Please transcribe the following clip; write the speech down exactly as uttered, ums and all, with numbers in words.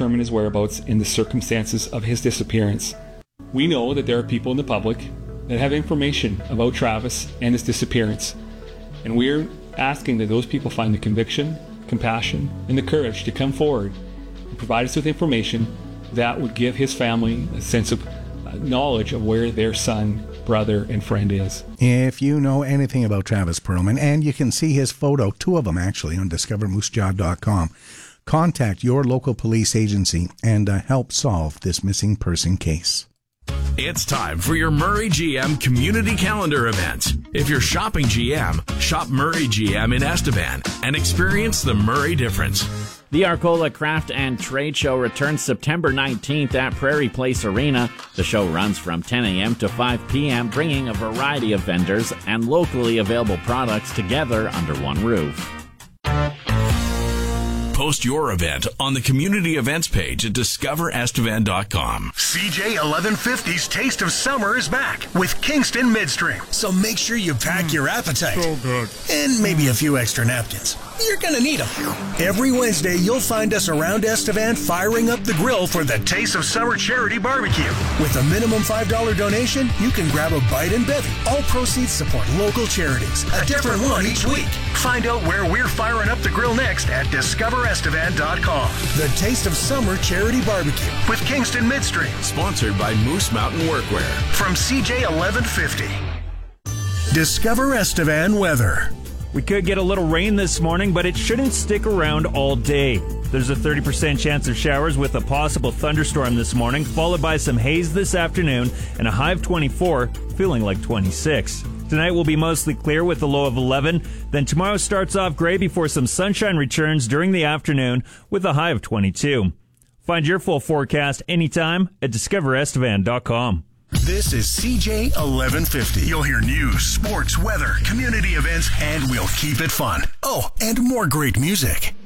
determine his whereabouts in the circumstances of his disappearance. We know that there are people in the public that have information about Travis and his disappearance, and we're asking that those people find the conviction, compassion, and the courage to come forward and provide us with information that would give his family a sense of knowledge of where their son, brother, and friend is. If you know anything about Travis Perlman, and you can see his photo, two of them actually, on discover moose jaw dot com, contact your local police agency and uh, help solve this missing person case. It's time for your Murray G M Community Calendar event. If you're shopping G M, shop Murray G M in Estevan and experience the Murray difference. The Arcola Craft and Trade Show returns September nineteenth at Prairie Place Arena. The show runs from ten a.m. to five p.m., bringing a variety of vendors and locally available products together under one roof. Post your event on the community events page at discover estevan dot com. C J eleven fifty's Taste of Summer is back with Kingston Midstream. So make sure you pack mm, your appetite. So good. And maybe a few extra napkins. You're going to need them. Every Wednesday, you'll find us around Estevan firing up the grill for the Taste of Summer Charity Barbecue. With a minimum five dollars donation, you can grab a bite and bevy. All proceeds support local charities. A different one each week. Find out where we're firing up the grill next at discover estevan dot com. The Taste of Summer Charity Barbecue with Kingston Midstream. Sponsored by Moose Mountain Workwear. From C J eleven fifty. Discover Estevan weather. We could get a little rain this morning, but it shouldn't stick around all day. There's a thirty percent chance of showers with a possible thunderstorm this morning, followed by some haze this afternoon and a high of twenty-four, feeling like twenty-six. Tonight will be mostly clear with a low of eleven. Then tomorrow starts off gray before some sunshine returns during the afternoon with a high of twenty-two. Find your full forecast anytime at discover estevan dot com. This is C J eleven fifty. You'll hear news, sports, weather, community events, and we'll keep it fun. Oh, and more great music.